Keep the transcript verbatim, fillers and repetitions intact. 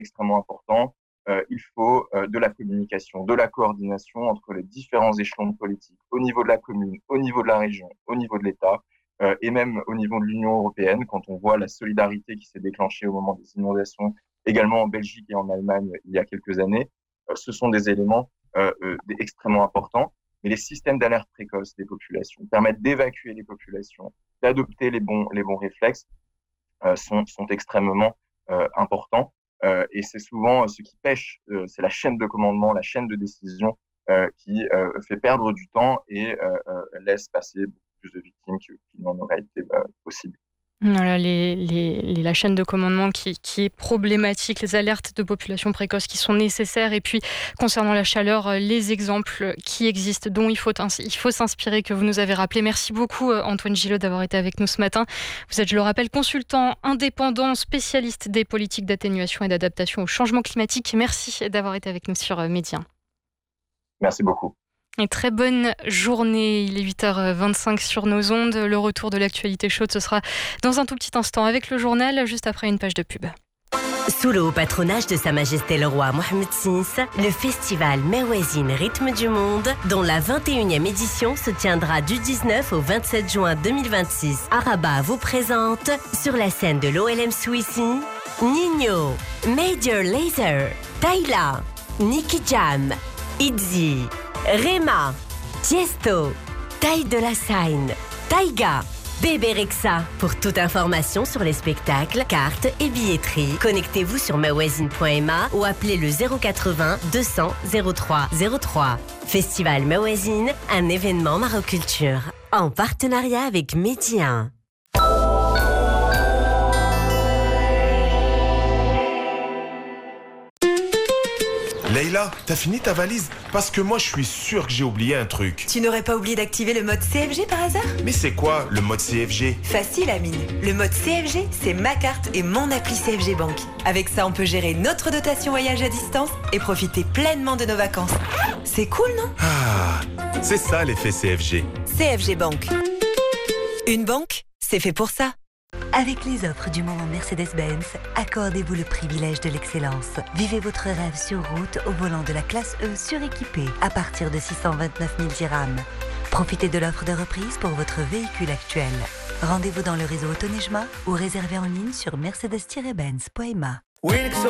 extrêmement important. Euh, il faut euh, de la communication, de la coordination entre les différents échelons politiques, au niveau de la commune, au niveau de la région, au niveau de l'État, euh, et même au niveau de l'Union européenne, quand on voit la solidarité qui s'est déclenchée au moment des inondations, également en Belgique et en Allemagne il y a quelques années. Euh, ce sont des éléments euh, euh, extrêmement importants. Mais les systèmes d'alerte précoce des populations permettent d'évacuer les populations, d'adopter les bons, les bons réflexes, euh, sont, sont extrêmement euh, importants. Euh, et c'est souvent euh, ce qui pêche, euh, c'est la chaîne de commandement, la chaîne de décision euh, qui euh, fait perdre du temps et euh, euh, laisse passer beaucoup plus de victimes qu'il n'en aurait été euh, possible. Voilà, les, les, les, la chaîne de commandement qui, qui est problématique, les alertes de population précoce qui sont nécessaires, et puis concernant la chaleur, les exemples qui existent, dont il faut, il faut s'inspirer, que vous nous avez rappelé. Merci beaucoup Antoine Gillot d'avoir été avec nous ce matin. Vous êtes, je le rappelle, consultant indépendant, spécialiste des politiques d'atténuation et d'adaptation au changement climatique. Merci d'avoir été avec nous sur Média. Merci beaucoup. Et très bonne journée, il est huit heures vingt-cinq sur nos ondes. Le retour de l'actualité chaude, ce sera dans un tout petit instant avec le journal, juste après une page de pub. Sous le haut patronage de Sa Majesté le Roi Mohammed six, le festival Mawazine Rythme du Monde, dont la vingt et unième édition se tiendra du dix-neuf au vingt-sept juin deux mille vingt-six. Araba vous présente sur la scène de l'O L M Suissi, Nino, Major Lazer, Tyla, Nicky Jam, Itzy, Rema, Tiesto, Ty de la Seine, Taiga, Bébé Rexa. Pour toute information sur les spectacles, cartes et billetterie, connectez-vous sur mawazine point m a ou appelez le zéro quatre-vingts deux cents zéro trois zéro trois. Festival Mawazine, un événement Maroculture, en partenariat avec Média. Leïla, t'as fini ta valise? Parce que moi, je suis sûr que j'ai oublié un truc. Tu n'aurais pas oublié d'activer le mode C F G par hasard? Mais c'est quoi le mode C F G? Facile, Amine. Le mode C F G, c'est ma carte et mon appli C F G Bank. Avec ça, on peut gérer notre dotation voyage à distance et profiter pleinement de nos vacances. C'est cool, non? Ah, c'est ça l'effet C F G. C F G Bank. Une banque, c'est fait pour ça. Avec les offres du moment Mercedes-Benz, accordez-vous le privilège de l'excellence. Vivez votre rêve sur route au volant de la classe E suréquipée à partir de six cent vingt-neuf mille dirhams. Profitez de l'offre de reprise pour votre véhicule actuel. Rendez-vous dans le réseau Autonejma ou réservez en ligne sur mercedes tiret benz point m a.